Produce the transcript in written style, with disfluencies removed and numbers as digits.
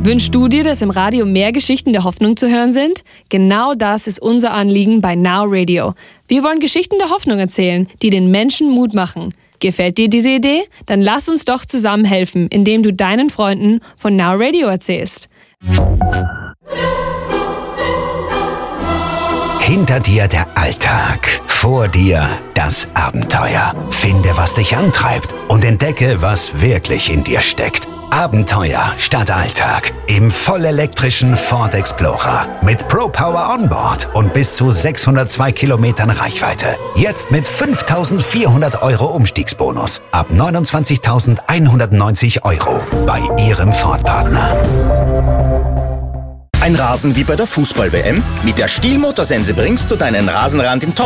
Wünschst du dir, dass im Radio mehr Geschichten der Hoffnung zu hören sind? Genau das ist unser Anliegen bei Now Radio. Wir wollen Geschichten der Hoffnung erzählen, die den Menschen Mut machen. Gefällt dir diese Idee? Dann lass uns doch zusammen helfen, indem du deinen Freunden von Now Radio erzählst. Hinter dir der Alltag, vor dir das Abenteuer. Finde, was dich antreibt und entdecke, was wirklich in dir steckt. Abenteuer statt Alltag im vollelektrischen Ford Explorer mit ProPower Onboard und bis zu 602 Kilometern Reichweite. Jetzt mit 5.400 € Umstiegsbonus ab 29.190 € bei Ihrem Ford-Partner. Ein Rasen wie bei der Fußball-WM? Mit der Stihl Motorsense bringst du deinen Rasenrand im Top